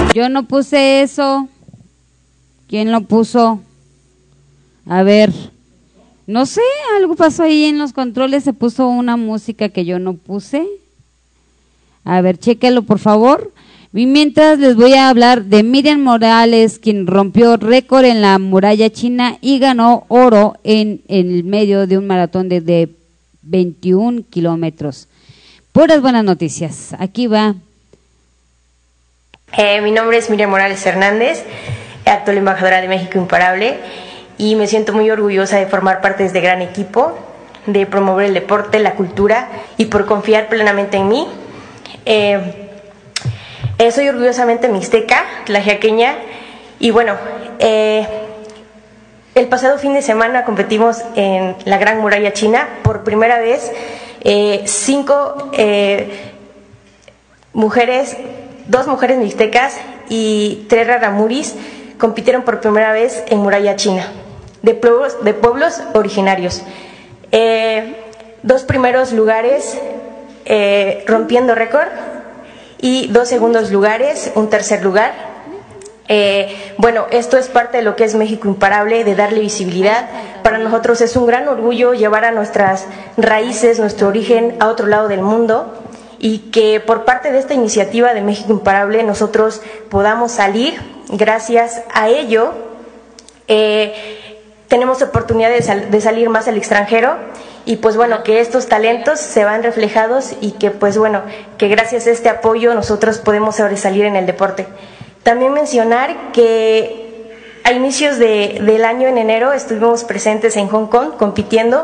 Yo no puse eso. ¿Quién lo puso? A ver, no sé, algo pasó ahí en los controles, se puso una música que yo no puse. A ver, chéquelo por favor. Y mientras les voy a hablar de Miriam Morales, quien rompió récord en la muralla china y ganó oro en el medio de un maratón de 21 kilómetros. Puras buenas noticias. Aquí va. Mi nombre es Miriam Morales Hernández, actual embajadora de México Imparable, y me siento muy orgullosa de formar parte de este gran equipo, de promover el deporte, la cultura y por confiar plenamente en mí. Soy orgullosamente mixteca, tlaxiaqueña, y bueno, el pasado fin de semana competimos en la Gran Muralla China. Por primera vez, 5 mujeres, 2 mujeres mixtecas y 3 raramuris compitieron por primera vez en Muralla China, de pueblos originarios. 2 primeros lugares rompiendo récord y 2 segundos lugares, un tercer lugar. Bueno, esto es parte de lo que es México Imparable, de darle visibilidad. Para nosotros es un gran orgullo llevar a nuestras raíces, nuestro origen a otro lado del mundo, y que por parte de esta iniciativa de México Imparable nosotros podamos salir. Gracias a ello tenemos oportunidad de salir más al extranjero, y pues bueno, que estos talentos se van reflejados y que pues bueno, que gracias a este apoyo nosotros podemos sobresalir en el deporte. También mencionar que a inicios del año, en enero, estuvimos presentes en Hong Kong compitiendo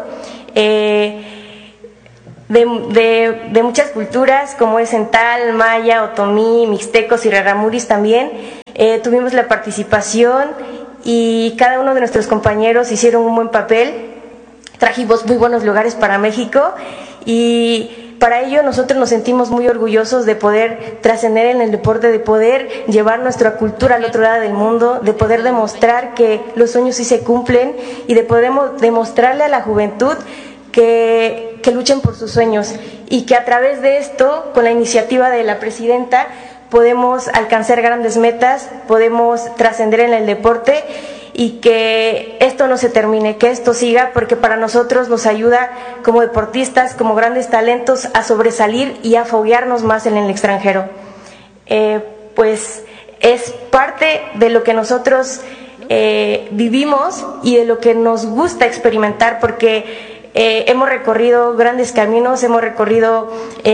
de muchas culturas, como es Cental, Maya, Otomí, Mixtecos y Raramuris también. Tuvimos la participación y cada uno de nuestros compañeros hicieron un buen papel. Trajimos muy buenos lugares para México, y para ello nosotros nos sentimos muy orgullosos de poder trascender en el deporte, de poder llevar nuestra cultura al otro lado del mundo, de poder demostrar que los sueños sí se cumplen, y de poder demostrarle a la juventud que luchen por sus sueños, y que a través de esto, con la iniciativa de la presidenta, podemos alcanzar grandes metas, podemos trascender en el deporte, y que esto no se termine, que esto siga, porque para nosotros nos ayuda como deportistas, como grandes talentos, a sobresalir y a foguearnos más en el extranjero. Pues es parte de lo que nosotros vivimos y de lo que nos gusta experimentar, porque hemos recorrido grandes caminos, hemos recorrido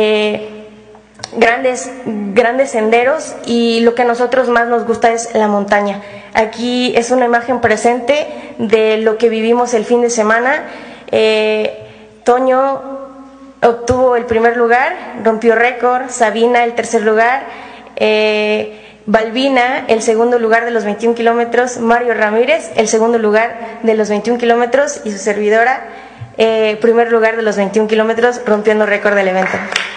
grandes senderos, y lo que a nosotros más nos gusta es la montaña. Aquí es una imagen presente de lo que vivimos el fin de semana. Toño obtuvo el primer lugar, rompió récord. Sabina el tercer lugar. Balbina el segundo lugar de los 21 kilómetros. Mario Ramírez el segundo lugar de los 21 kilómetros, y su servidora primer lugar de los 21 kilómetros, rompiendo récord del evento.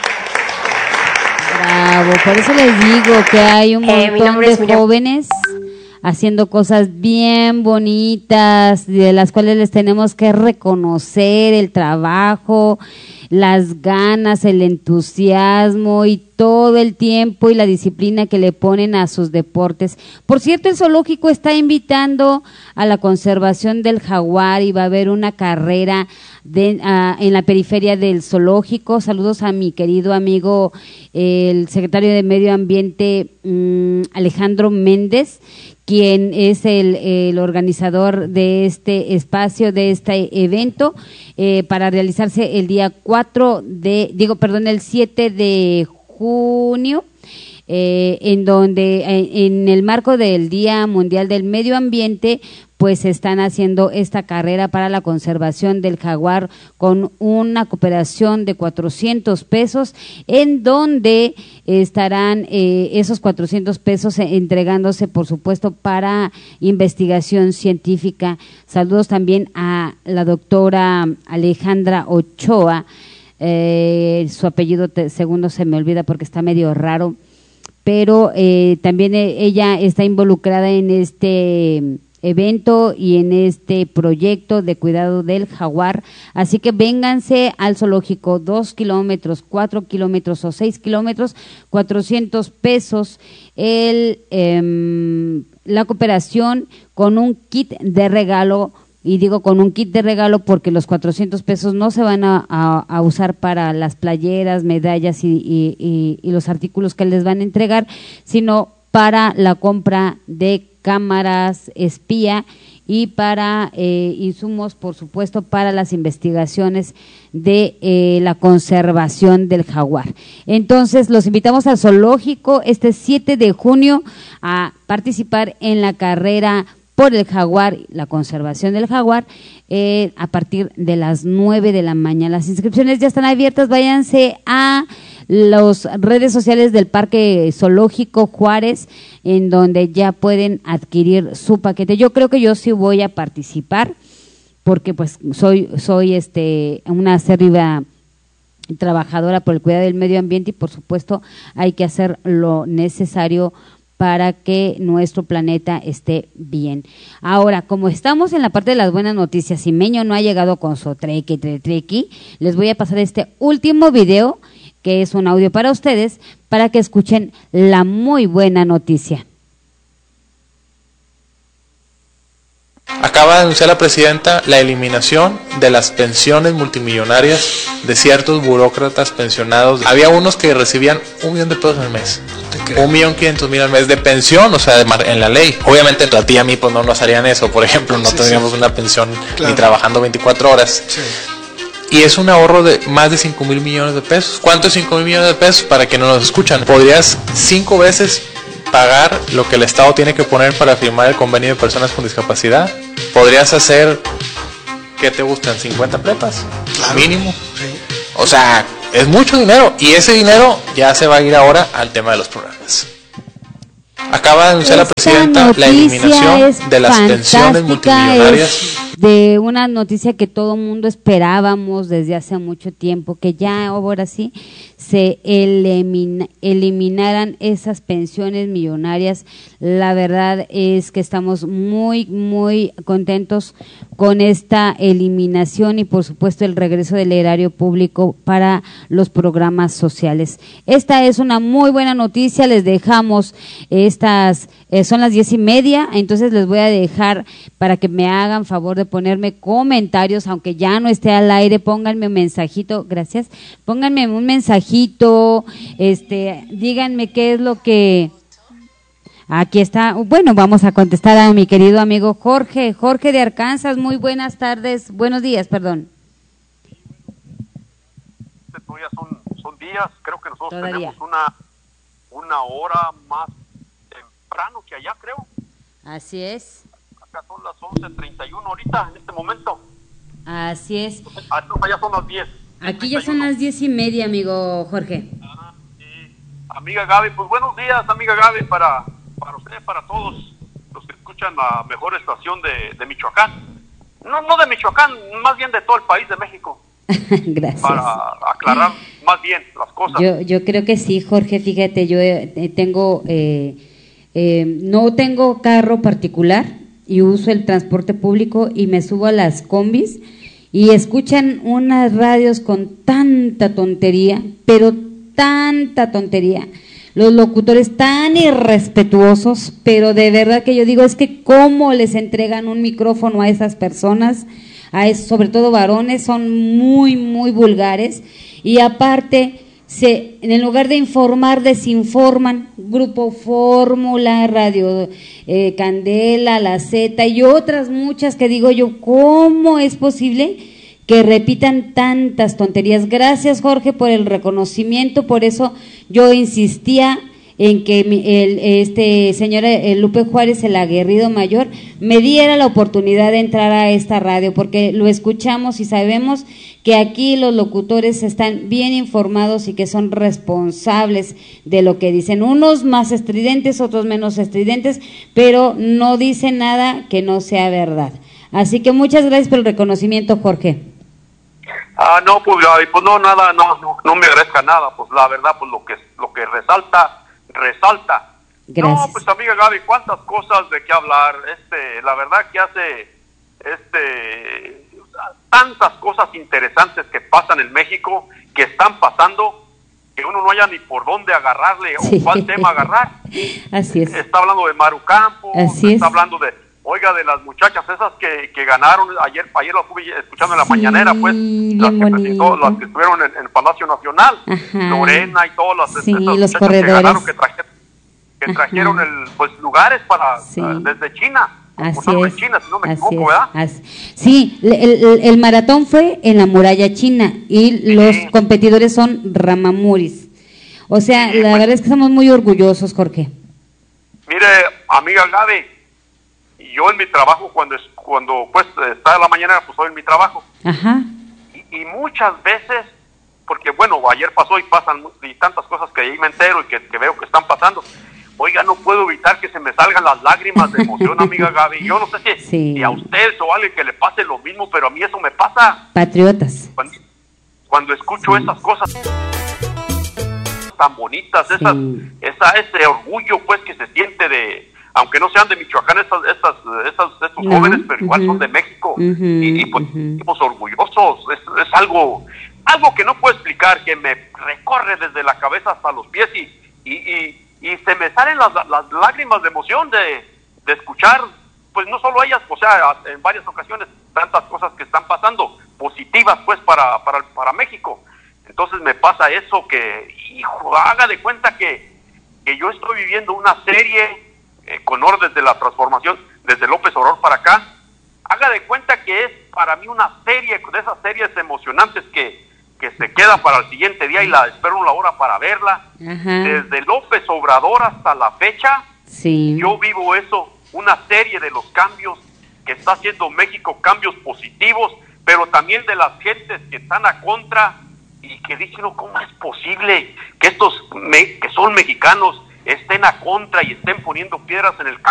Bravo, por eso les digo que hay un montón de jóvenes haciendo cosas bien bonitas, de las cuales les tenemos que reconocer el trabajo, las ganas, el entusiasmo y todo el tiempo y la disciplina que le ponen a sus deportes. Por cierto, el zoológico está invitando a la conservación del jaguar, y va a haber una carrera en la periferia del zoológico. Saludos a mi querido amigo, el secretario de Medio Ambiente, Alejandro Méndez, quien es el organizador de este espacio, de este evento, para realizarse el día el 7 de junio, en donde en el marco del Día Mundial del Medio Ambiente, pues están haciendo esta carrera para la conservación del jaguar con una cooperación de 400 pesos, en donde estarán esos 400 pesos entregándose, por supuesto, para investigación científica. Saludos también a la doctora Alejandra Ochoa, su apellido segundo se me olvida porque está medio raro, pero también ella está involucrada en evento y en este proyecto de cuidado del jaguar. Así que vénganse al zoológico, 2 kilómetros, 4 kilómetros o 6 kilómetros, 400 pesos la cooperación con un kit de regalo. Y digo con un kit de regalo porque los 400 pesos no se van a usar para las playeras, medallas y los artículos que les van a entregar, sino para la compra de cámaras espía y para insumos, por supuesto, para las investigaciones de la conservación del jaguar. Entonces, los invitamos al zoológico este 7 de junio a participar en la carrera por el jaguar, la conservación del jaguar, a partir de las 9 de la mañana. Las inscripciones ya están abiertas, váyanse a las redes sociales del Parque Zoológico Juárez, en donde ya pueden adquirir su paquete. Yo creo que yo sí voy a participar, porque pues soy una acérrima trabajadora por el cuidado del medio ambiente y por supuesto hay que hacer lo necesario para que nuestro planeta esté bien. Ahora, como estamos en la parte de las buenas noticias y Meño no ha llegado con su trequi, les voy a pasar este último video, que es un audio para ustedes, para que escuchen la muy buena noticia. Acaba de anunciar la presidenta la eliminación de las pensiones multimillonarias de ciertos burócratas pensionados. Había unos que recibían $1 millón al mes, 1.500.000 al mes de pensión, o sea, en la ley. Obviamente a ti y a mí pues no nos harían eso, por ejemplo, no tendríamos una pensión ni trabajando 24 horas. Sí. Y es un ahorro de más de 5,000 millones de pesos. ¿Cuánto es 5,000 millones de pesos? Para que no nos escuchan, podrías 5 veces pagar lo que el Estado tiene que poner para firmar el convenio de personas con discapacidad. Podrías hacer, ¿qué te gustan? 50 prepas, mínimo. Sí. O sea, es mucho dinero y ese dinero ya se va a ir ahora al tema de los programas. Acaba de anunciar la presidenta la eliminación de las pensiones multimillonarias. De una noticia que todo mundo esperábamos desde hace mucho tiempo, que ya ahora sí se eliminaran esas pensiones millonarias. La verdad es que estamos muy, muy contentos con esta eliminación y por supuesto el regreso del erario público para los programas sociales. Esta es una muy buena noticia, les dejamos son las 10:30, entonces les voy a dejar para que me hagan favor de ponerme comentarios, aunque ya no esté al aire, pónganme un mensajito, gracias, pónganme un mensajito, díganme qué es lo que... Aquí está, bueno, vamos a contestar a mi querido amigo Jorge de Arkansas, muy buenas tardes, buenos días, perdón. Todavía son días, creo que nosotros Todavía tenemos una hora más temprano que allá, creo. Así es. Acá son las 11:31 ahorita, en este momento. Así es. Allá son las 10. Aquí ya son las 10:30, amigo Jorge. Sí. Amiga Gaby, pues buenos días, amiga Gaby, para usted, para todos los que escuchan la mejor estación de Michoacán. No de Michoacán, más bien de todo el país de México. Gracias. Para aclarar más bien las cosas. Yo creo que sí, Jorge, fíjate, yo no tengo carro particular y uso el transporte público y me subo a las combis y escuchan unas radios con tanta tontería, pero tanta tontería, los locutores tan irrespetuosos, pero de verdad que yo digo, es que cómo les entregan un micrófono a esas personas, sobre todo varones, son muy, muy vulgares y aparte en lugar de informar, desinforman. Grupo Fórmula, Radio Candela, La Z y otras muchas que digo yo, ¿cómo es posible que repitan tantas tonterías? Gracias, Jorge, por el reconocimiento, por eso yo insistía en que este señor Lupe Juárez, el aguerrido mayor, me diera la oportunidad de entrar a esta radio, porque lo escuchamos y sabemos que aquí los locutores están bien informados y que son responsables de lo que dicen, unos más estridentes, otros menos estridentes, pero no dicen nada que no sea verdad. Así que muchas gracias por el reconocimiento, Jorge. No, pues no, nada, no me agradezca nada, pues la verdad, pues lo que resalta, Gracias. No, pues amiga Gaby, cuántas cosas de qué hablar. La verdad que hace tantas cosas interesantes que pasan en México, que están pasando, que uno no haya ni por dónde agarrarle Sí. o cuál tema agarrar. Así es. Está hablando de Maru Campos, Así está es. hablando de las muchachas esas que ganaron ayer lo estuve escuchando en la Sí, mañanera, pues, bien las que bonito. estuvieron en Palacio Nacional, Ajá. Lorena y todas las Sí, esas los muchachas corredores. que ganaron, que trajeron Ajá. lugares para Sí. desde China, Así concursaron es. en China, si no me Así equivoco, es. ¿verdad? Sí, el maratón fue en la muralla china y los competidores son Ramamuris. O sea, Sí, la pues. verdad es que estamos muy orgullosos, Jorge. Mire, amiga Gaby, yo en mi trabajo, cuando pues está a la mañana, pues estoy en mi trabajo. Ajá. Y muchas veces, porque bueno, ayer pasó y pasan y tantas cosas que ahí me entero y que veo que están pasando. Oiga, no puedo evitar que se me salgan las lágrimas de emoción, amiga Gaby. Yo no sé si a usted o a alguien que le pase lo mismo, pero a mí eso me pasa. Patriotas. Cuando escucho esas cosas tan bonitas, ese orgullo pues que se siente de, aunque no sean de Michoacán estos No. jóvenes, pero igual son de México, y pues estamos orgullosos. Es algo que no puedo explicar, que me recorre desde la cabeza hasta los pies y se me salen las lágrimas de emoción de escuchar, pues no solo ellas, o sea, en varias ocasiones tantas cosas que están pasando positivas pues para México. Entonces me pasa eso, que hijo, haga de cuenta que yo estoy viviendo una serie con orden de la transformación desde López Obrador para acá. Haga de cuenta que es para mí una serie de esas series emocionantes que se queda para el siguiente día y la espero la hora para verla. Ajá. Desde López Obrador hasta la fecha, Sí. yo vivo eso, una serie de los cambios que está haciendo México, cambios positivos, pero también de las gentes que están a contra y que dicen, no, ¿cómo es posible que estos que son mexicanos estén a contra y estén poniendo piedras en el camino?